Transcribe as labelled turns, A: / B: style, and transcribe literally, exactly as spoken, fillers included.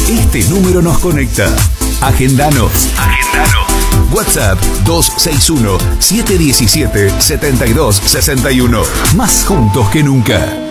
A: Este número nos conecta. Agendanos. Agendanos. WhatsApp dos seis uno, siete uno siete, siete dos seis uno. Más juntos que nunca.